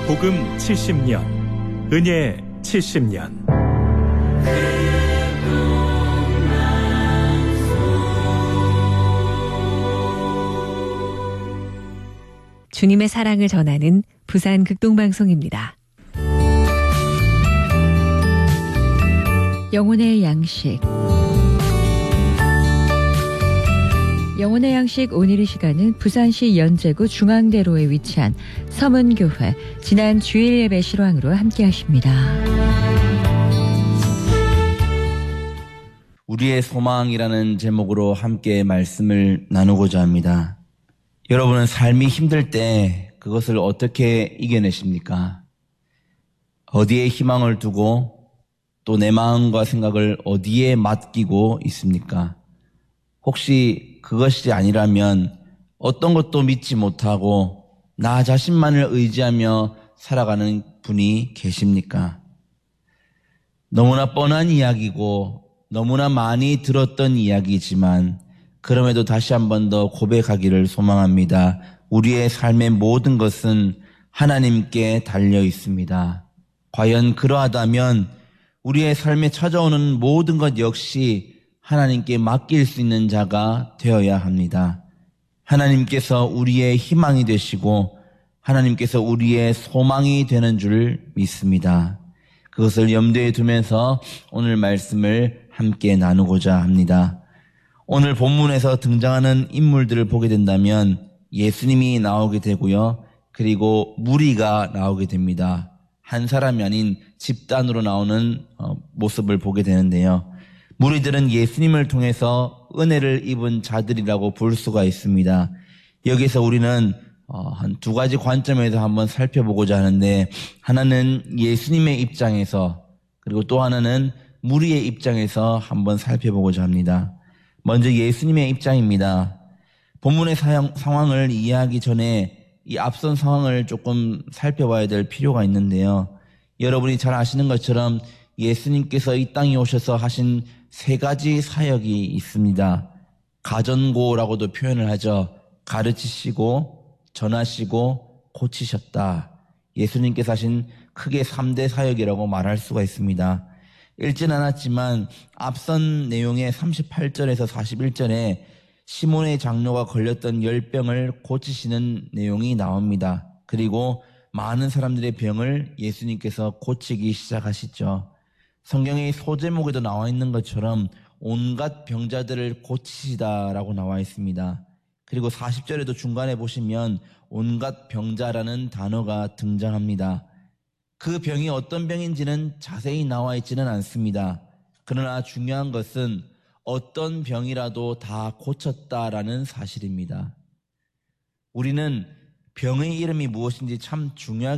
복음 70년, 은혜 70년. 주님의 사랑을 전하는 부산 극동방송입니다. 영혼의 양식. 영혼의 양식 오늘 이 시간은 부산시 연제구 중앙대로에 위치한 서문교회 지난 주일 예배 실황으로 함께 하십니다. 우리의 소망이라는 제목으로 함께 말씀을 나누고자 합니다. 여러분은 삶이 힘들 때 그것을 어떻게 이겨내십니까? 어디에 희망을 두고 또 내 마음과 생각을 어디에 맡기고 있습니까? 혹시 그것이 아니라면 어떤 것도 믿지 못하고 나 자신만을 의지하며 살아가는 분이 계십니까? 너무나 뻔한 이야기고 너무나 많이 들었던 이야기지만 그럼에도 다시 한 번 더 고백하기를 소망합니다. 우리의 삶의 모든 것은 하나님께 달려 있습니다. 과연 그러하다면 우리의 삶에 찾아오는 모든 것 역시 하나님께 맡길 수 있는 자가 되어야 합니다. 하나님께서 우리의 희망이 되시고 하나님께서 우리의 소망이 되는 줄 믿습니다. 그것을 염두에 두면서 오늘 말씀을 함께 나누고자 합니다. 오늘 본문에서 등장하는 인물들을 보게 된다면 예수님이 나오게 되고요. 그리고 무리가 나오게 됩니다. 한 사람이 아닌 집단으로 나오는 모습을 보게 되는데요. 무리들은 예수님을 통해서 은혜를 입은 자들이라고 볼 수가 있습니다. 여기서 우리는 한 두 가지 관점에서 한번 살펴보고자 하는데, 하나는 예수님의 입장에서, 그리고 또 하나는 무리의 입장에서 한번 살펴보고자 합니다. 먼저 예수님의 입장입니다. 본문의 상황을 이해하기 전에 이 앞선 상황을 조금 살펴봐야 될 필요가 있는데요. 여러분이 잘 아시는 것처럼 예수님께서 이 땅에 오셔서 하신 세 가지 사역이 있습니다. 가전고라고도 표현을 하죠. 가르치시고 전하시고 고치셨다. 예수님께서 하신 크게 3대 사역이라고 말할 수가 있습니다. 읽진 않았지만 앞선 내용의 38절에서 41절에 시몬의 장로가 걸렸던 열병을 고치시는 내용이 나옵니다. 그리고 많은 사람들의 병을 예수님께서 고치기 시작하시죠. 성경의 소제목에도 나와 있는 것처럼 온갖 병자들을 고치시다라고 나와 있습니다. 그리고 40절에도 중간에 보시면 온갖 병자라는 단어가 등장합니다. 그 병이 어떤 병인지는 자세히 나와 있지는 않습니다. 그러나 중요한 것은 어떤 병이라도 다 고쳤다라는 사실입니다. 우리는 병의 이름이 무엇인지 참 중요하게